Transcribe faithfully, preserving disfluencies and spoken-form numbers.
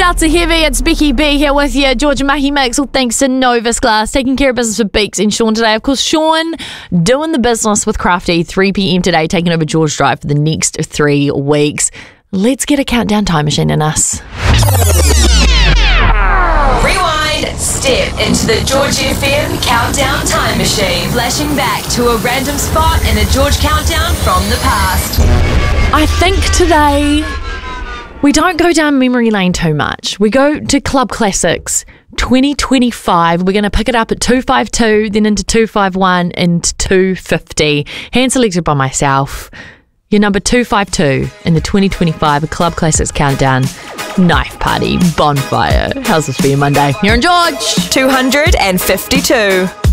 Shouts are heavy. It's Becky B here with you. Georgia Mahi Mix, all thanks to Novus Glass, taking care of business for Beeks and Sean today. Of course, Sean doing the business with Crafty, three p.m. today, taking over George Drive for the next three weeks. Let's get a countdown time machine in us. Rewind, step into the George F M countdown time machine, flashing back to a random spot in a George countdown from the past. I think today we don't go down memory lane too much. We go to Club Classics twenty twenty-five. We're going to pick it up at two fifty-two, then into two fifty-one, into two fifty. Hand selected by myself. Your number two fifty-two in the twenty twenty-five Club Classics Countdown. Knife Party Bonfire. How's this for you Monday? You're in George. two hundred fifty-two.